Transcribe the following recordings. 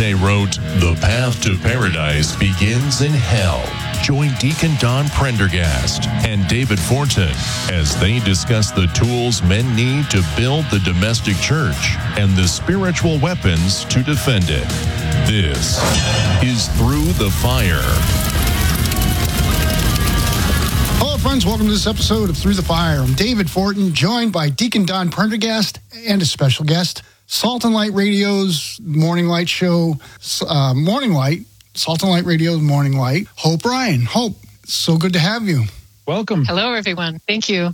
Forte wrote, "The path to paradise begins in hell." Join Deacon Don Prendergast and David Fortin as they discuss the tools men need to build the domestic church and the spiritual weapons to defend it. This is Through the Fire. Hello, friends. Welcome to this episode of Through the Fire. I'm David Fortin, joined by Deacon Don Prendergast and a special guest, Salt and Light Radio's Morning Light Show, Morning Light, Salt and Light Radio's Morning Light, Hope Ryan. Hope, so good to have you. Welcome. Hello, everyone. Thank you.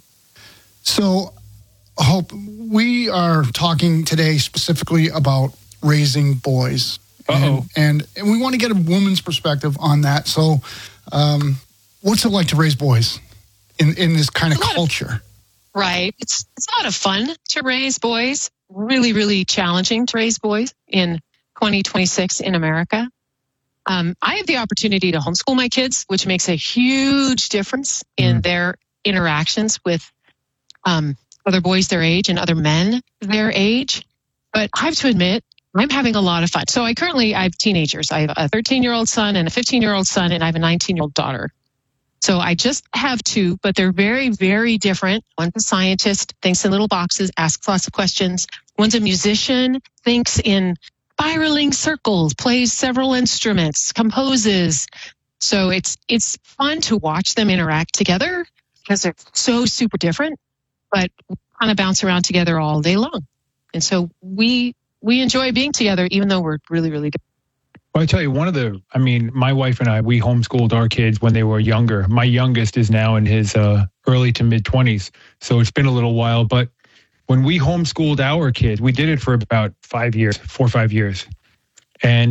So, Hope, we are talking today specifically about raising boys. And we want to get a woman's perspective on that. So, what's it like to raise boys in this kind of culture? Right. It's a lot of fun to raise boys. Really, really challenging to raise boys in 2026 in America. I have the opportunity to homeschool my kids, which makes a huge difference in their interactions with other boys their age and other men their age. But I have to admit, I'm having a lot of fun. So I have teenagers. I have a 13-year-old son and a 15-year-old son, and I have a 19-year-old daughter. So I just have two, but they're very, very different. One's a scientist, thinks in little boxes, asks lots of questions. One's a musician, thinks in spiraling circles, plays several instruments, composes. So it's fun to watch them interact together because they're so super different, but we kind of bounce around together all day long. And so we enjoy being together, even though we're really, really different. Well, I tell you, my wife and I, we homeschooled our kids when they were younger. My youngest is now in his early to mid 20s. So it's been a little while. But when we homeschooled our kids, we did it for about 4 or 5 years. And,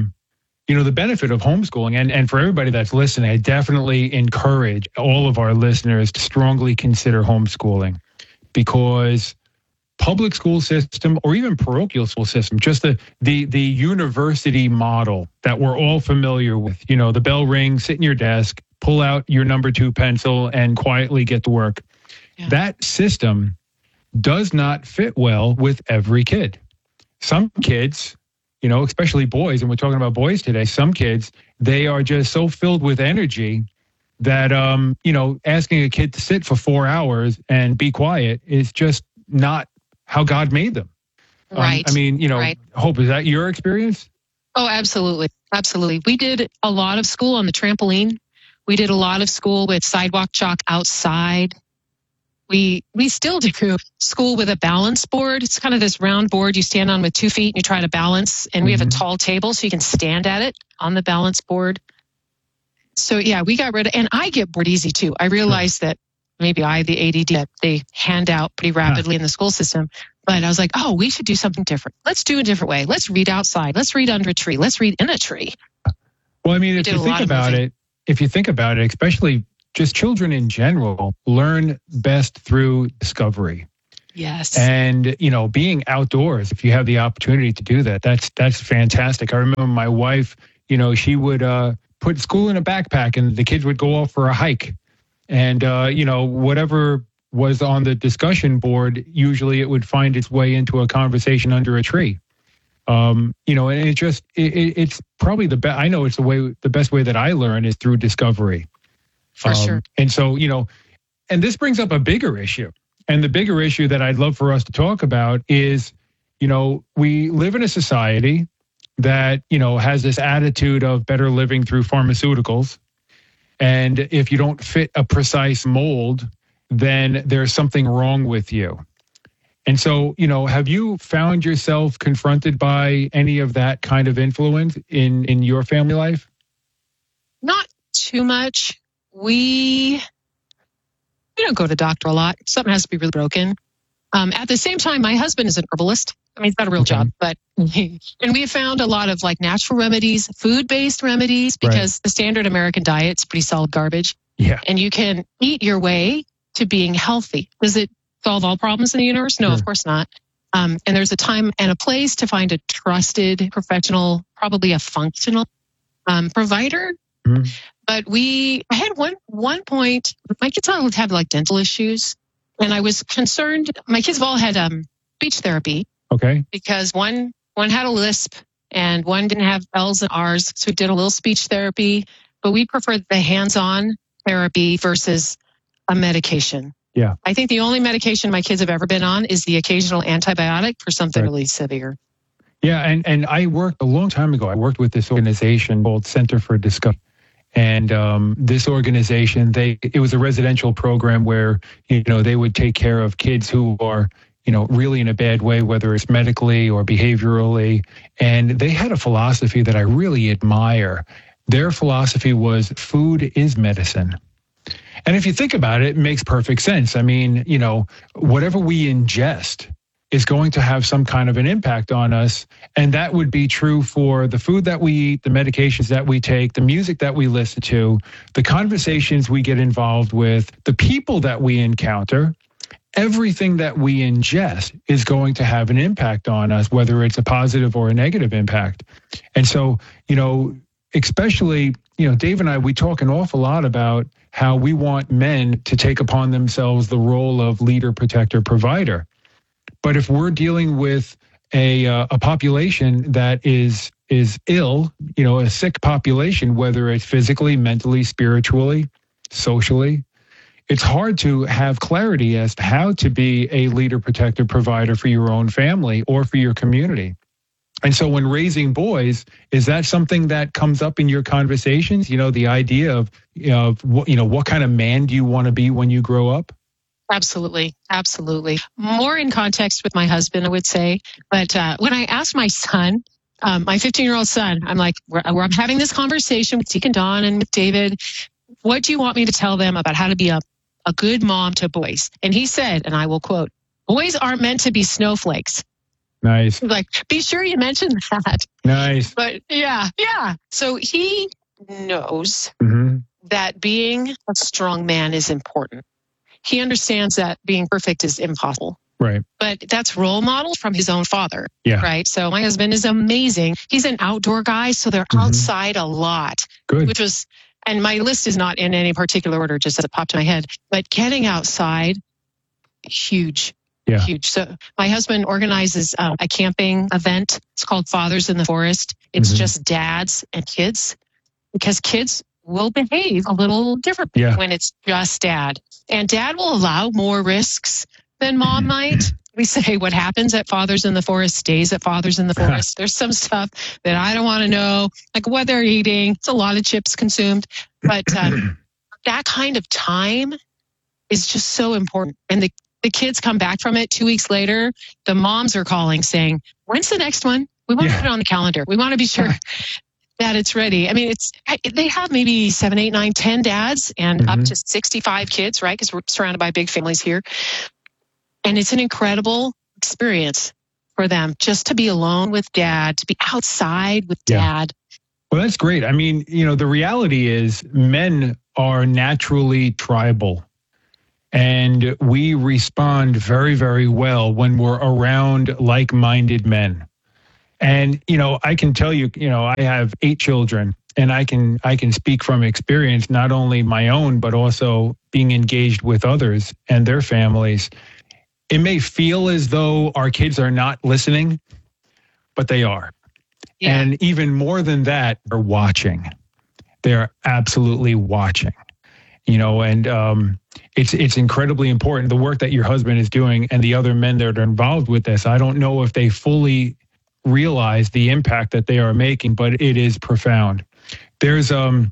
the benefit of homeschooling, and for everybody that's listening, I definitely encourage all of our listeners to strongly consider homeschooling, because public school system or even parochial school system, just the university model that we're all familiar with, the bell rings, sit in your desk, pull out your number 2 pencil and quietly get to work. Yeah. That system does not fit well with every kid. Some kids, especially boys, and we're talking about boys today, some kids, they are just so filled with energy that, asking a kid to sit for 4 hours and be quiet is just not how God made them. Right. Right. Hope, is that your experience? Oh, absolutely. Absolutely. We did a lot of school on the trampoline. We did a lot of school with sidewalk chalk outside. We still do school with a balance board. It's kind of this round board you stand on with 2 feet and you try to balance. And we have a tall table so you can stand at it on the balance board. So yeah, we got rid of, and I get bored easy too. I realized that maybe I have the ADD that they hand out pretty rapidly in the school system. But I was like, we should do something different. Let's do a different way. Let's read outside. Let's read under a tree. Let's read in a tree. Well, if you think about it, especially just children in general, learn best through discovery. Yes. And, being outdoors, if you have the opportunity to do that, that's fantastic. I remember my wife, she would put school in a backpack and the kids would go off for a hike. And, whatever was on the discussion board, usually it would find its way into a conversation under a tree. And it's probably the best. I know it's the best way that I learn is through discovery. For sure. And so, and this brings up a bigger issue. And the bigger issue that I'd love for us to talk about is, we live in a society that, has this attitude of better living through pharmaceuticals. And if you don't fit a precise mold, then there's something wrong with you. And so, have you found yourself confronted by any of that kind of influence in your family life? Not too much. We don't go to the doctor a lot. Something has to be really broken. At the same time, my husband is an herbalist. He's got a real job, but and we have found a lot of natural remedies, food-based remedies, because the standard American diet is pretty solid garbage. Yeah. And you can eat your way to being healthy. Does it solve all problems in the universe? No, Of course not. And there's a time and a place to find a trusted professional, probably a functional provider. Mm-hmm. But I had one point, my kids all have dental issues, and I was concerned. My kids have all had speech therapy. Okay. Because one had a lisp and one didn't have L's and R's, so we did a little speech therapy, but we preferred the hands-on therapy versus a medication. Yeah. I think the only medication my kids have ever been on is the occasional antibiotic for something really severe. Yeah, and I worked a long time ago. I worked with this organization called Center for Discovery. And this organization, it was a residential program where, they would take care of kids who are, really in a bad way, whether it's medically or behaviorally. And they had a philosophy that I really admire. Their philosophy was food is medicine. And if you think about it, it makes perfect sense. I mean, whatever we ingest is going to have some kind of an impact on us. And that would be true for the food that we eat, the medications that we take, the music that we listen to, the conversations we get involved with, the people that we encounter. Everything that we ingest is going to have an impact on us, whether it's a positive or a negative impact. And so, especially, Dave and I, we talk an awful lot about how we want men to take upon themselves the role of leader, protector, provider. But if we're dealing with a population that is ill, a sick population, whether it's physically, mentally, spiritually, socially, it's hard to have clarity as to how to be a leader, protector, provider for your own family or for your community. And so when raising boys, is that something that comes up in your conversations? The idea of what kind of man do you want to be when you grow up? Absolutely. Absolutely. More in context with my husband, I would say. But when I asked my son, my 15-year-old son, I'm like, I'm having this conversation with Deacon Don and with David. What do you want me to tell them about how to be a good mom to boys? And he said, and I will quote, boys aren't meant to be snowflakes. Nice. Like, be sure you mention that. Nice. But yeah. So he knows that being a strong man is important. He understands that being perfect is impossible. Right. But that's role models from his own father. Yeah. Right. So my husband is amazing. He's an outdoor guy, so they're outside a lot. Good. Which was, and my list is not in any particular order, just as it popped in my head. But getting outside, huge. Yeah. Huge. So my husband organizes a camping event. It's called Fathers in the Forest. It's just dads and kids, because kids will behave a little differently when it's just dad. And dad will allow more risks than mom might. We say what happens at Fathers in the Forest stays at Fathers in the Forest. There's some stuff that I don't want to know, like what they're eating. It's a lot of chips consumed. But that kind of time is just so important. And the kids come back from it 2 weeks later. The moms are calling saying, when's the next one? We want to put it on the calendar. We want to be sure that it's ready. I mean, they have maybe 7, 8, 9, 10 dads and up to 65 kids, right? Because we're surrounded by big families here. And it's an incredible experience for them just to be alone with dad, to be outside with dad. Well, that's great. I mean, the reality is men are naturally tribal. And we respond very, very well when we're around like-minded men. And, I can tell you, I have 8 children, and I can speak from experience, not only my own, but also being engaged with others and their families. It may feel as though our kids are not listening, but they are. Yeah. And even more than that, they're watching. They're absolutely watching. And it's incredibly important, the work that your husband is doing and the other men that are involved with this. I don't know if they fully realize the impact that they are making, but it is profound. There's a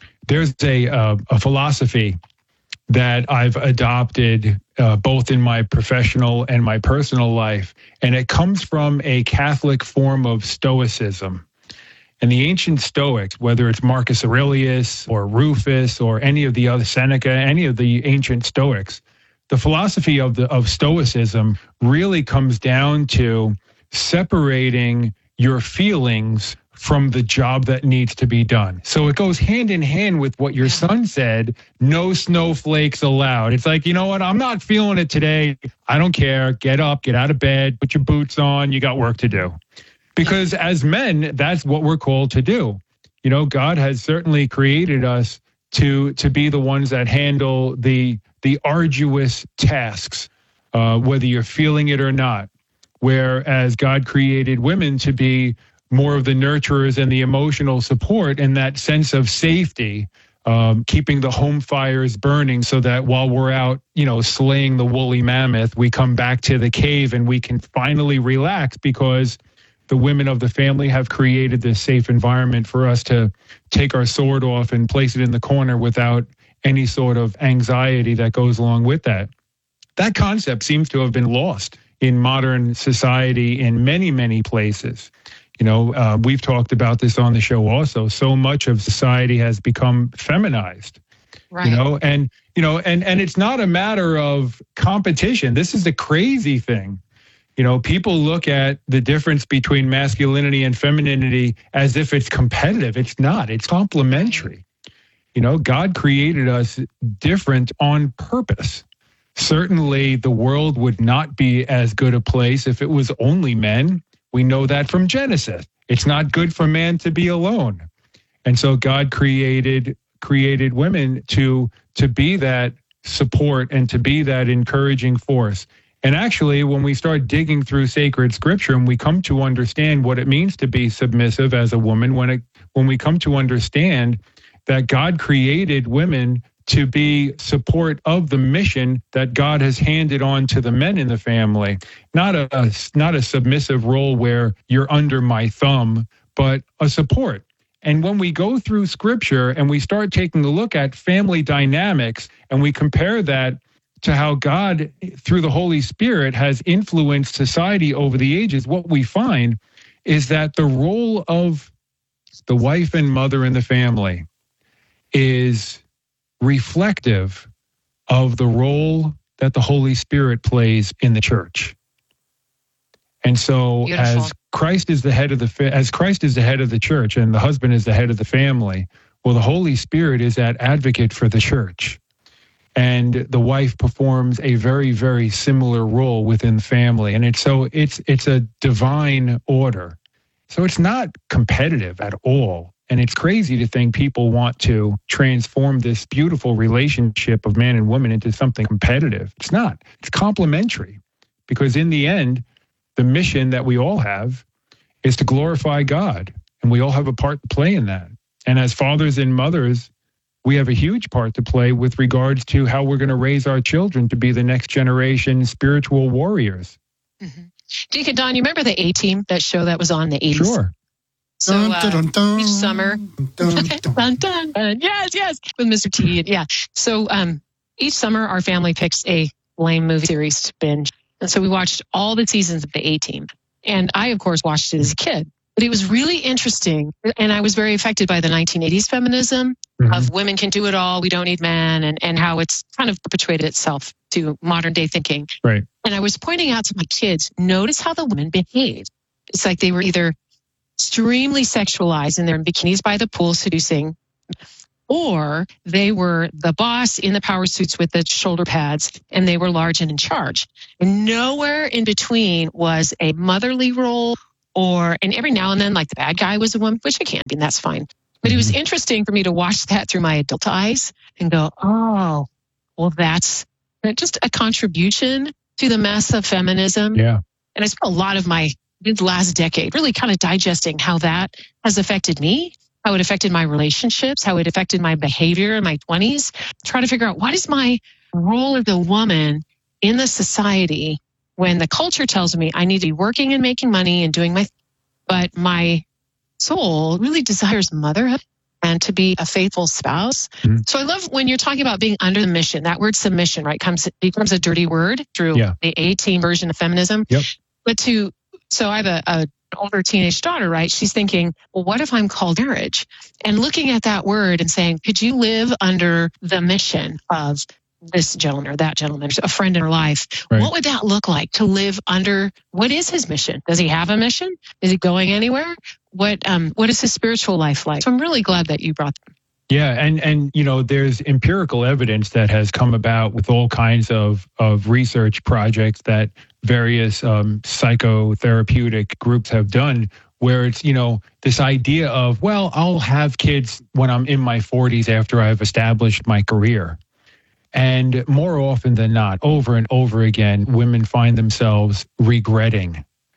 philosophy that I've adopted both in my professional and my personal life, and it comes from a Catholic form of Stoicism. And the ancient Stoics, whether it's Marcus Aurelius or Rufus or any of the other Seneca, any of the ancient Stoics, the philosophy of Stoicism really comes down to separating your feelings from the job that needs to be done. So it goes hand in hand with what your son said, no snowflakes allowed. It's like, you know what? I'm not feeling it today. I don't care. Get up, get out of bed, put your boots on. You got work to do. Because as men, that's what we're called to do. God has certainly created us to be the ones that handle the arduous tasks, whether you're feeling it or not. Whereas God created women to be more of the nurturers and the emotional support and that sense of safety, keeping the home fires burning so that while we're out, slaying the woolly mammoth, we come back to the cave and we can finally relax because the women of the family have created this safe environment for us to take our sword off and place it in the corner without any sort of anxiety that goes along with that. That concept seems to have been lost in modern society in many, many places. We've talked about this on the show also. So much of society has become feminized, right. And it's not a matter of competition. This is the crazy thing. People look at the difference between masculinity and femininity as if it's competitive. It's not. It's complementary. God created us different on purpose. Certainly, the world would not be as good a place if it was only men. We know that from Genesis. It's not good for man to be alone. And so God created women to be that support and to be that encouraging force. And actually, when we start digging through sacred scripture and we come to understand what it means to be submissive as a woman, when we come to understand that God created women to be support of the mission that God has handed on to the men in the family, not a submissive role where you're under my thumb, but a support. And when we go through scripture and we start taking a look at family dynamics and we compare that to how God, through the Holy Spirit, has influenced society over the ages, what we find is that the role of the wife and mother in the family is reflective of the role that the Holy Spirit plays in the church. And so Beautiful. as Christ is the head of the church and the husband is the head of the family, well, the Holy Spirit is that advocate for the church. And the wife performs a very, very similar role within the family. And it's a divine order. So it's not competitive at all. And it's crazy to think people want to transform this beautiful relationship of man and woman into something competitive. It's not. It's complementary. Because in the end, the mission that we all have is to glorify God. And we all have a part to play in that. And as fathers and mothers, we have a huge part to play with regards to how we're going to raise our children to be the next generation spiritual warriors. Mm-hmm. Deacon Don, you remember the A-Team, that show that was on the 80s? Sure. So each summer, dun, dun, dun. Yes, with Mr. T. Yeah. So each summer, our family picks a lame movie series to binge. And so we watched all the seasons of the A-Team. And I, of course, watched it as a kid. But it was really interesting. And I was very affected by the 1980s feminism of women can do it all, we don't need men, and how it's kind of perpetuated itself to modern day thinking. Right. And I was pointing out to my kids, notice how the women behaved. It's like they were either extremely sexualized and they're in bikinis by the pool seducing, or they were the boss in the power suits with the shoulder pads and they were large and in charge. And nowhere in between was a motherly role and every now and then, like the bad guy was a woman, which it can be, and that's fine. But it was interesting for me to watch that through my adult eyes and go, oh, well, that's just a contribution to the mess of feminism. Yeah. And I spent a lot of my last decade really kind of digesting how that has affected me, how it affected my relationships, how it affected my behavior in my 20s, trying to figure out what is my role as a woman in the society when the culture tells me I need to be working and making money and doing but my soul really desires motherhood and to be a faithful spouse. So I love when you're talking about being under the mission, that word submission, right, becomes a dirty word through the A-Team version of feminism. Yep. But so I have an older teenage daughter, right? She's thinking, well, what if I'm called marriage? And looking at that word and saying, could you live under the mission of this gentleman or that gentleman, a friend in her life? Right. What would that look like to live under? What is his mission? Does he have a mission? Is he going anywhere? What is his spiritual life like? So I'm really glad that you brought them. Yeah, and there's empirical evidence that has come about with all kinds of research projects that various psychotherapeutic groups have done, where it's, this idea of, well, I'll have kids when I'm in my 40s after I've established my career. And more often than not, over and over again, women find themselves regretting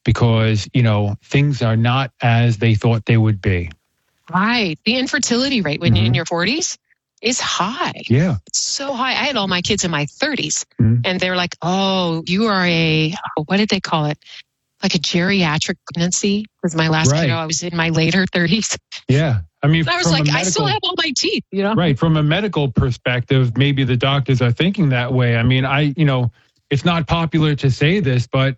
because, things are not as they thought they would be. Right. The infertility rate when you're in your 40s is high. Yeah. It's so high. I had all my kids in my 30s, Mhm. and they're like, oh, you are what did they call it? Like a geriatric pregnancy was my last Right. kiddo. I was in my later 30s. Yeah. I mean, And I was like, I still have all my teeth, Right. From a medical perspective, maybe the doctors are thinking that way. I mean, it's not popular to say this, but,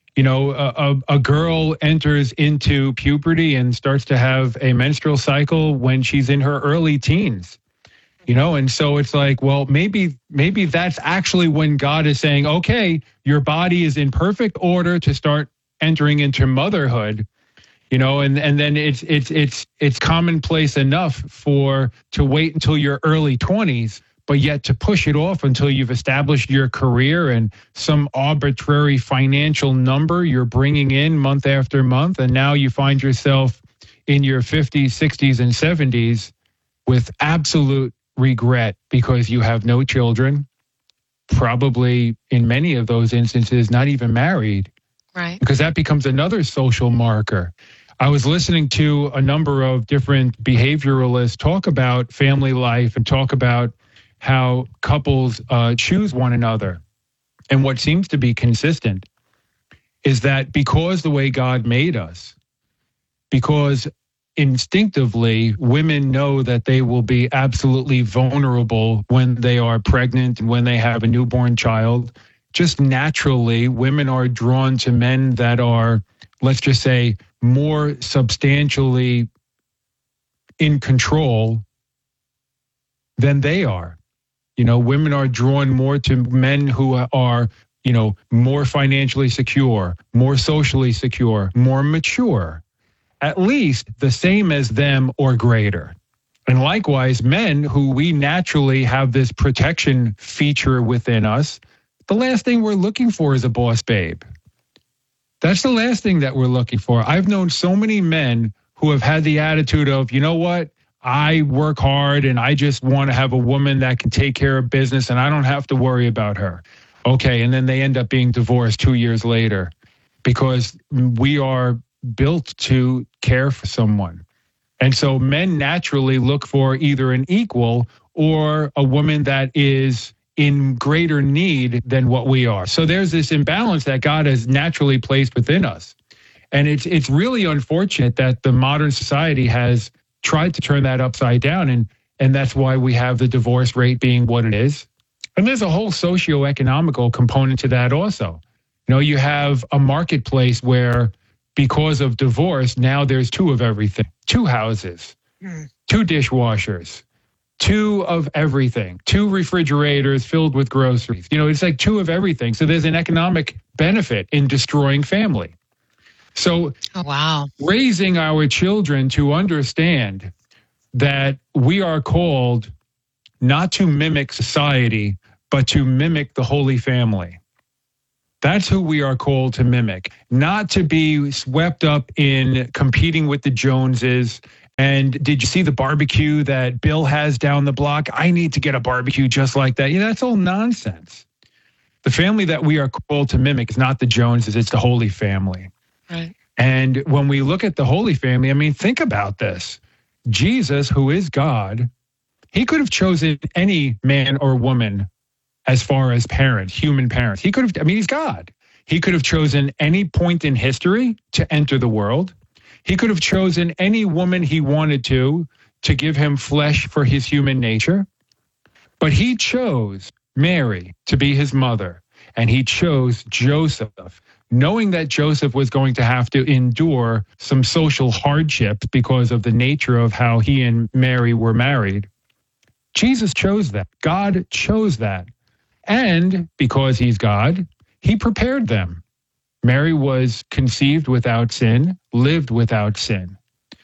a girl enters into puberty and starts to have a menstrual cycle when she's in her early teens, and so it's like, well, maybe that's actually when God is saying, okay, your body is in perfect order to start entering into motherhood. And then it's commonplace enough to wait until your early 20s, but yet to push it off until you've established your career and some arbitrary financial number you're bringing in month after month. And now you find yourself in your 50s, 60s, and 70s with absolute regret because you have no children, probably in many of those instances, not even married. Right. Because that becomes another social marker. I was listening to a number of different behavioralists talk about family life and talk about how couples choose one another. And what seems to be consistent is that because the way God made us, because instinctively women know that they will be absolutely vulnerable when they are pregnant and when they have a newborn child, just naturally, women are drawn to men that are, let's just say, more substantially in control than they are. Women are drawn more to men who are, more financially secure, more socially secure, more mature, at least the same as them or greater. And likewise, men who we naturally have this protection feature within us, the last thing we're looking for is a boss babe. That's the last thing that we're looking for. I've known so many men who have had the attitude of, you know what, I work hard and I just want to have a woman that can take care of business and I don't have to worry about her. Okay, and then they end up being divorced 2 years later because we are built to care for someone. And so men naturally look for either an equal or a woman that is in greater need than what we are. So there's this imbalance that God has naturally placed within us. And it's really unfortunate that the modern society has tried to turn that upside down. And that's why we have the divorce rate being what it is. And there's a whole socioeconomical component to that also. You have a marketplace where because of divorce, now there's two of everything, 2 houses, 2 dishwashers, 2 of everything, 2 refrigerators filled with groceries. It's like 2 of everything. So there's an economic benefit in destroying family. So raising our children to understand that we are called not to mimic society, but to mimic the Holy Family. That's who we are called to mimic, not to be swept up in competing with the Joneses. And did you see the barbecue that Bill has down the block? I need to get a barbecue just like that. That's all nonsense. The family that we are called to mimic is not the Joneses, it's the Holy Family. Right. And when we look at the Holy Family, think about this. Jesus, who is God, he could have chosen any man or woman as far as parents, human parents. He could have, he's God. He could have chosen any point in history to enter the world. He could have chosen any woman he wanted to give him flesh for his human nature. But he chose Mary to be his mother. And he chose Joseph, knowing that Joseph was going to have to endure some social hardships because of the nature of how he and Mary were married. Jesus chose that. God chose that. And because he's God, he prepared them. Mary was conceived without sin, lived without sin.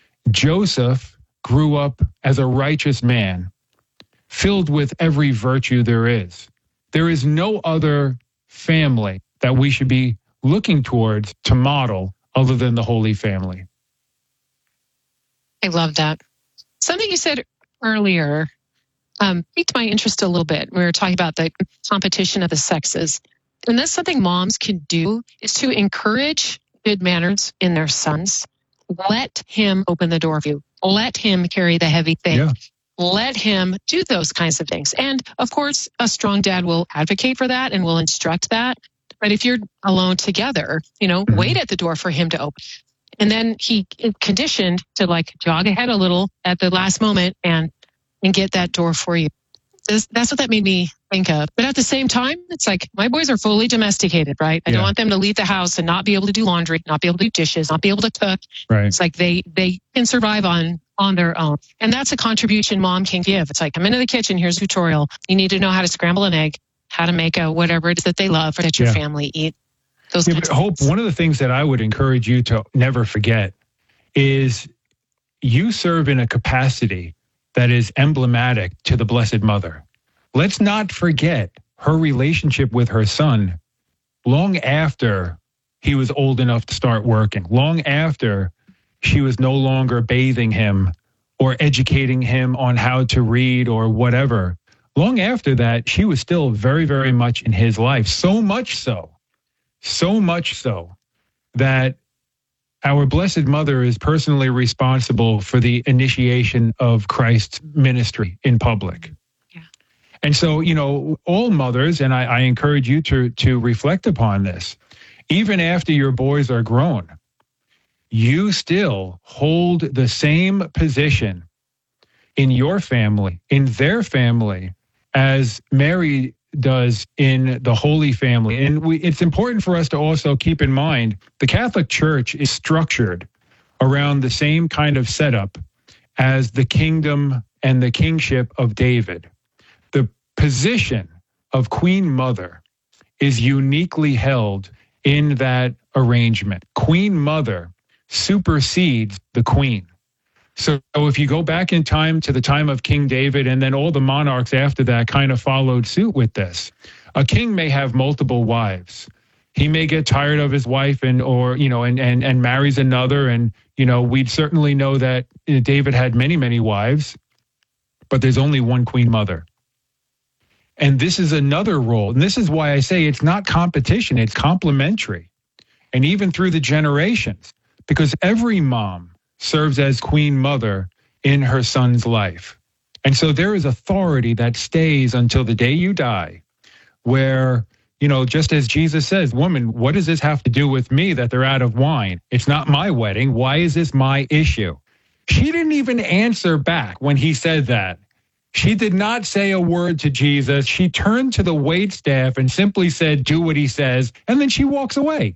Joseph grew up as a righteous man, filled with every virtue there is. There is no other family that we should be looking towards to model other than the Holy Family. I love that. Something you said earlier piqued my interest a little bit. We were talking about the competition of the sexes. And that's something moms can do, is to encourage good manners in their sons. Let him open the door for you. Let him carry the heavy thing. Yeah. Let him do those kinds of things. And of course, a strong dad will advocate for that and will instruct that. But if you're alone together, wait at the door for him to open. And then he is conditioned to like jog ahead a little at the last moment and get that door for you. That's what that made me think of. But at the same time, it's like my boys are fully domesticated, right? I don't want them to leave the house and not be able to do laundry, not be able to do dishes, not be able to cook. Right. It's like they can survive on their own. And that's a contribution mom can give. It's like, come into the kitchen, here's a tutorial. You need to know how to scramble an egg, how to make a whatever it is that they love or that your family eat. Those but Hope, one of the things that I would encourage you to never forget is you serve in a capacity that is emblematic to the Blessed Mother. Let's not forget her relationship with her son long after he was old enough to start working, long after she was no longer bathing him or educating him on how to read or whatever. Long after that, she was still very, very much in his life. So much so that our Blessed Mother is personally responsible for the initiation of Christ's ministry in public. Yeah. And so, all mothers, and I encourage you to reflect upon this, even after your boys are grown, you still hold the same position in your family, in their family, as Mary does in the Holy Family. And it's important for us to also keep in mind the Catholic Church is structured around the same kind of setup as the kingdom and the kingship of David. The position of Queen Mother is uniquely held in that arrangement. Queen Mother supersedes the queen. So if you go back in time to the time of King David, and then all the monarchs after that kind of followed suit with this, a king may have multiple wives. He may get tired of his wife and marries another. And, we'd certainly know that David had many, many wives, but there's only one Queen Mother. And this is another role. And this is why I say it's not competition, it's complementary. And even through the generations, because every mom serves as Queen Mother in her son's life. And so there is authority that stays until the day you die, where, just as Jesus says, woman, what does this have to do with me that they're out of wine? It's not my wedding. Why is this my issue? She didn't even answer back when he said that. She did not say a word to Jesus. She turned to the waitstaff and simply said, do what he says, and then she walks away.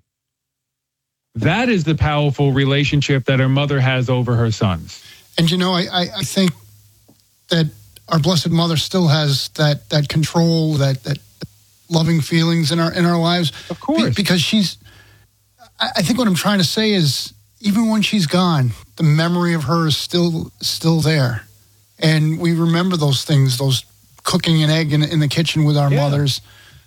That is the powerful relationship that her mother has over her sons. And I think that our Blessed Mother still has that control, that loving feelings in our lives. Of course. Because I think what I'm trying to say is, even when she's gone, the memory of her is still there. And we remember those things, those cooking an egg in the kitchen with our mothers.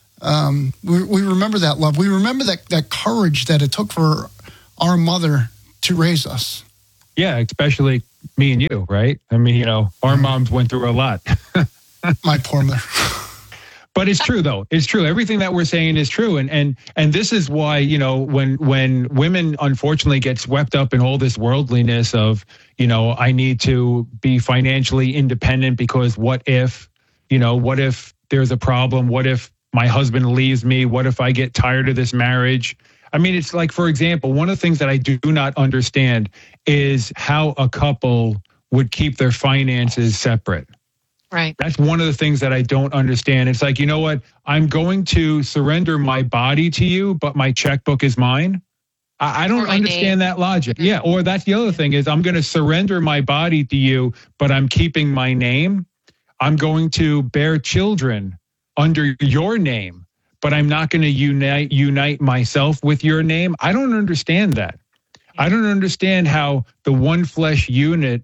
We remember that love. We remember that courage that it took for our mother to raise us. Yeah, especially me and you, right? I mean, our moms went through a lot. My poor mother. But it's true, though. It's true. Everything that we're saying is true. And this is why, when women unfortunately get swept up in all this worldliness of, I need to be financially independent because what if there's a problem? What if my husband leaves me? What if I get tired of this marriage? I mean, it's like, for example, one of the things that I do not understand is how a couple would keep their finances separate. Right. That's one of the things that I don't understand. It's like, you know what? I'm going to surrender my body to you, but my checkbook is mine. I don't understand that logic. Mm-hmm. Yeah. Or that's the other thing is I'm going to surrender my body to you, but I'm keeping my name. I'm going to bear children under your name, but I'm not going to unite myself with your name. I don't understand that. I don't understand how the one flesh union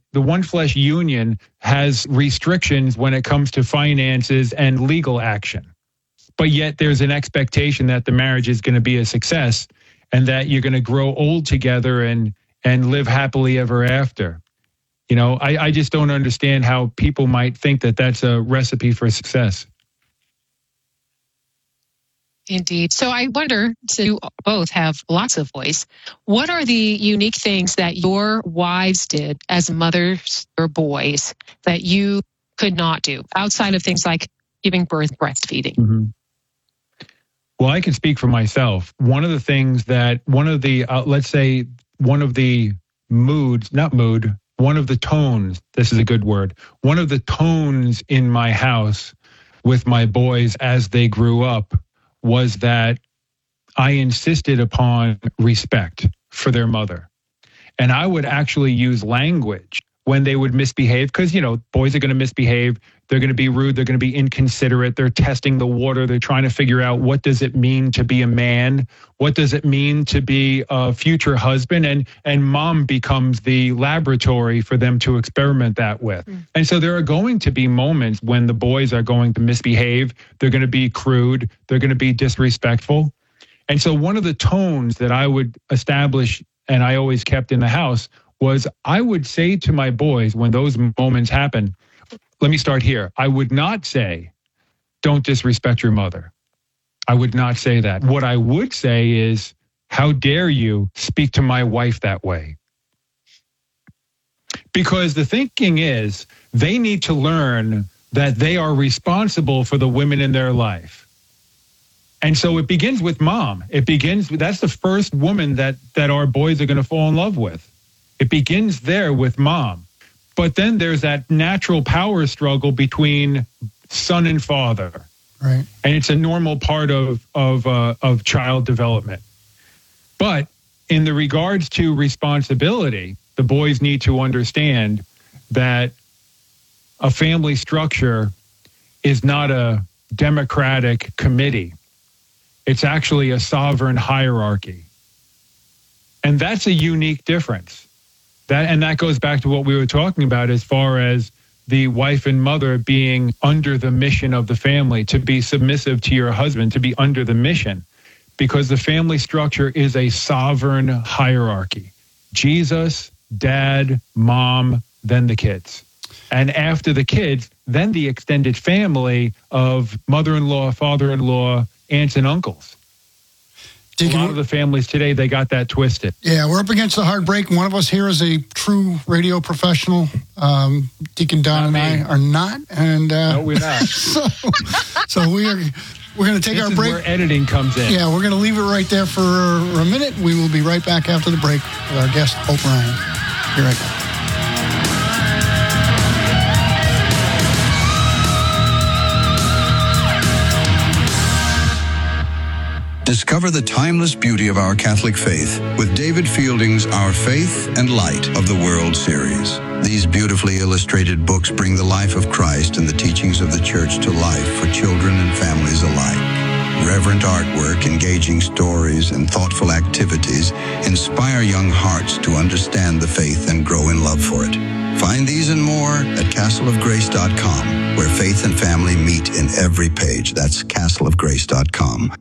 has restrictions when it comes to finances and legal action. But yet there's an expectation that the marriage is going to be a success and that you're going to grow old together and live happily ever after. I just don't understand how people might think that that's a recipe for success. Indeed. So I wonder, so you both have lots of voice, what are the unique things that your wives did as mothers or boys that you could not do outside of things like giving birth, breastfeeding? Mm-hmm. Well, I can speak for myself. One of the things that, one of the tones, this is a good word, one of the tones in my house with my boys as they grew up was that I insisted upon respect for their mother. And I would actually use language when they would misbehave, because, boys are going to misbehave. They're going to be rude. They're going to be inconsiderate. They're testing the water. They're trying to figure out, what does it mean to be a man? What does it mean to be a future husband? And mom becomes the laboratory for them to experiment that with. And so there are going to be moments when the boys are going to misbehave. They're going to be crude. They're going to be disrespectful. And so one of the tones that I would establish, and I always kept in the house, was I would say to my boys when those moments happen, let me start here. I would not say, don't disrespect your mother. I would not say that. What I would say is, how dare you speak to my wife that way? Because the thinking is, they need to learn that they are responsible for the women in their life. And so it begins with mom. That's the first woman that our boys are going to fall in love with. It begins there with mom. But then there's that natural power struggle between son and father. Right. And it's a normal part of child development. But in the regards to responsibility, the boys need to understand that a family structure is not a democratic committee. It's actually a sovereign hierarchy. And that's a unique difference. That goes back to what we were talking about as far as the wife and mother being under the mission of the family, to be submissive to your husband, to be under the mission, because the family structure is a sovereign hierarchy. Jesus, dad, mom, then the kids. And after the kids, then the extended family of mother-in-law, father-in-law, aunts and uncles. A lot of the families today, they got that twisted. Yeah, we're up against the hard break. One of us here is a true radio professional. Deacon Don and I are not. And no, we're not. so we're going to take our break. This is where editing comes in. Yeah, we're going to leave it right there for a minute. We will be right back after the break with our guest, Hope Ryan. Be right back. Discover the timeless beauty of our Catholic faith with David Fielding's Our Faith and Light of the World series. These beautifully illustrated books bring the life of Christ and the teachings of the Church to life for children and families alike. Reverent artwork, engaging stories, and thoughtful activities inspire young hearts to understand the faith and grow in love for it. Find these and more at castleofgrace.com, where faith and family meet in every page. That's castleofgrace.com.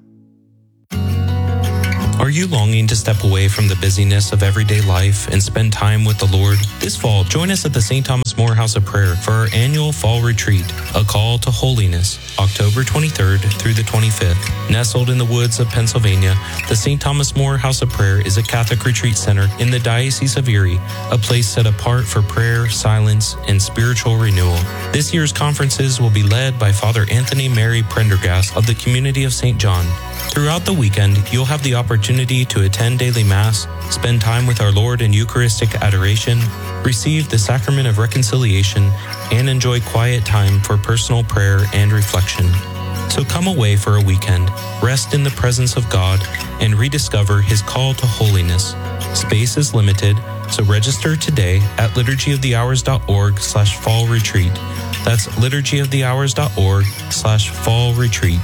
Are you longing to step away from the busyness of everyday life and spend time with the Lord? This fall, join us at the St. Thomas More House of Prayer for our annual fall retreat, A Call to Holiness, October 23rd through the 25th. Nestled in the woods of Pennsylvania, the St. Thomas More House of Prayer is a Catholic retreat center in the Diocese of Erie, a place set apart for prayer, silence, and spiritual renewal. This year's conferences will be led by Father Anthony Mary Prendergast of the Community of St. John. Throughout the weekend, you'll have the opportunity to attend daily Mass, spend time with our Lord in Eucharistic adoration, receive the Sacrament of Reconciliation, and enjoy quiet time for personal prayer and reflection. So come away for a weekend, rest in the presence of God, and rediscover His call to holiness. Space is limited, so register today at liturgyofthehours.org/fall retreat. That's liturgyofthehours.org/fall retreat.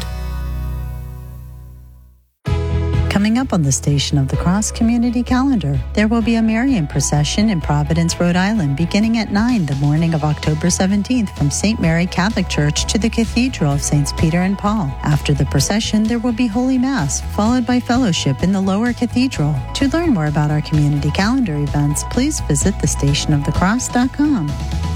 Coming up on the Station of the Cross community calendar, there will be a Marian procession in Providence, Rhode Island, beginning at 9 the morning of October 17th from St. Mary Catholic Church to the Cathedral of Saints Peter and Paul. After the procession, there will be Holy Mass, followed by fellowship in the Lower Cathedral. To learn more about our community calendar events, please visit thestationofthecross.com.